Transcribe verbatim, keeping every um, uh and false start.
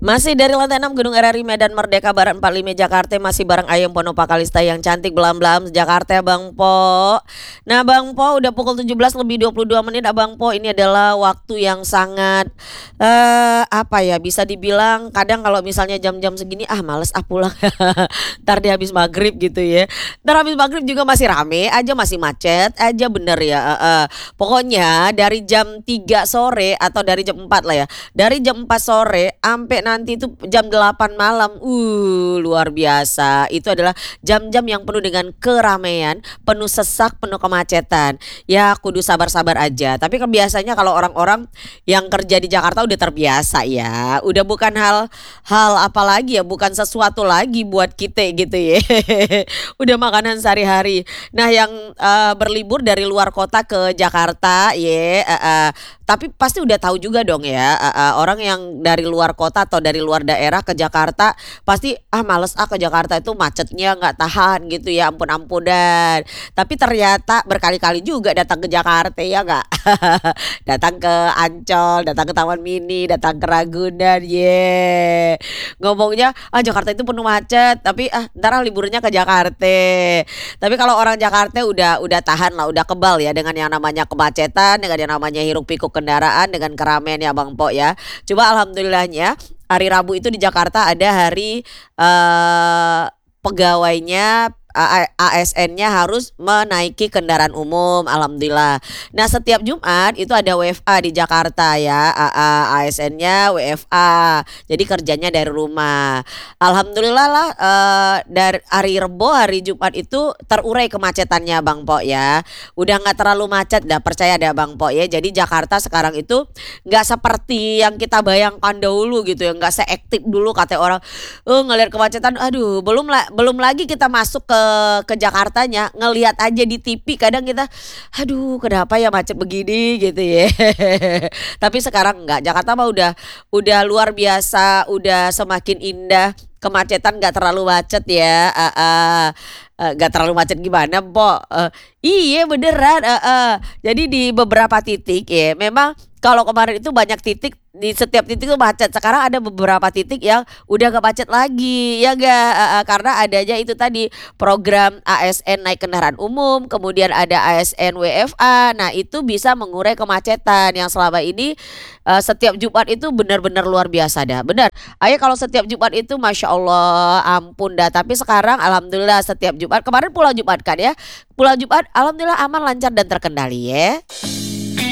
Masih dari lantai enam Gedung R R I Medan Merdeka Barat empat puluh lima Jakarta, masih bareng Ayem Ponopa Kalista yang cantik belam-belam Jakarta Bang Po. Nah Bang Po, udah pukul tujuh belas lebih dua puluh dua menit Abang Po. Ini adalah waktu yang sangat eh apa ya, bisa dibilang kadang kalau misalnya jam-jam segini ah males ah pulang. Ntar di habis maghrib gitu ya. Ntar habis maghrib juga masih rame aja, masih macet aja, bener ya. Eh, eh. Pokoknya dari jam tiga sore atau dari jam empat lah ya. Dari jam empat sore sampai nanti itu jam delapan malam. Uh, luar biasa. Itu adalah jam-jam yang penuh dengan keramaian, penuh sesak, penuh kemacetan. Ya kudu sabar-sabar aja. Tapi kan biasanya kalau orang-orang yang kerja di Jakarta udah terbiasa ya. Udah bukan hal hal apa lagi ya, bukan sesuatu lagi buat kita gitu ya. Udah makanan sehari-hari. Nah, yang eh, berlibur dari luar kota ke Jakarta ya, eh, eh, tapi pasti udah tahu juga dong ya, eh, eh, orang yang dari luar kota atau dari luar daerah ke Jakarta pasti ah males ah ke Jakarta, itu macetnya nggak tahan gitu ya, ampun-ampunan. Tapi ternyata berkali-kali juga datang ke Jakarta ya nggak. Datang ke Ancol, datang ke Taman Mini, datang ke Ragunan, ye. Ngomongnya ah Jakarta itu penuh macet, tapi ah ntar ah liburnya ke Jakarta. Tapi kalau orang Jakarta udah udah tahan lah, udah kebal ya dengan yang namanya kemacetan, dengan yang namanya hiruk pikuk kendaraan, dengan keramaian ya Bang Po ya. Coba alhamdulillahnya hari Rabu itu di Jakarta ada hari eh pegawainya, A- ASN-nya harus menaiki kendaraan umum, alhamdulillah. Nah setiap Jumat itu ada W F A di Jakarta ya, A- A- ASN-nya W F A, jadi kerjanya dari rumah. Alhamdulillah lah, eh, dari hari Rebo hari Jumat itu terurai kemacetannya Bang Po ya, udah nggak terlalu macet dah, percaya dah Bang Po ya. Jadi Jakarta sekarang itu nggak seperti yang kita bayangkan dahulu gitu ya, nggak seaktif dulu kata orang. Oh ngelihat kemacetan, aduh belum la- belum lagi kita masuk ke ke Jakartanya, ngelihat aja di T V kadang kita aduh kenapa ya macet begini gitu ya. Tapi sekarang enggak, Jakarta mah udah udah luar biasa, udah semakin indah, kemacetan nggak terlalu macet ya. Uh, uh, uh, nggak terlalu macet gimana Po? Uh, iya beneran. Uh, uh. Jadi di beberapa titik ya memang kalau kemarin itu banyak titik, di setiap titik itu macet. Sekarang ada beberapa titik yang udah gak macet lagi, ya gak? Uh, uh, karena adanya itu tadi program A S N naik kendaraan umum, kemudian ada A S N W F A. Nah itu bisa mengurai kemacetan yang selama ini uh, setiap Jumat itu benar-benar luar biasa dah. Benar. Ayo kalau setiap Jumat itu Masya Allah ampun dah. Tapi sekarang alhamdulillah setiap Jumat, kemarin pulang Jumat kan ya, pulang Jumat alhamdulillah aman, lancar dan terkendali ya.